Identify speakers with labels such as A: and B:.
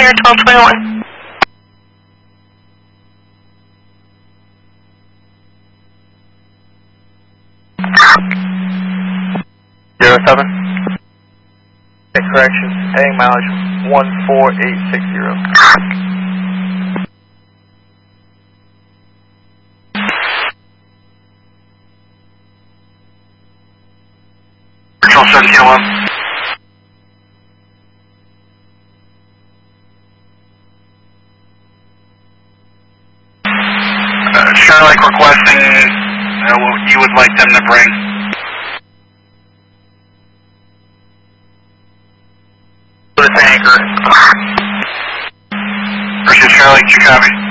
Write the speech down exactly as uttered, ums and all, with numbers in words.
A: Air twelve twenty-one.
B: Zero seven. Okay, correction. Heading mileage one four eight six zero.
C: Control seventeen eleven. Uh, Charlotte requesting uh, what you would like them to bring. To the tanker. Versus Charlotte, you copy?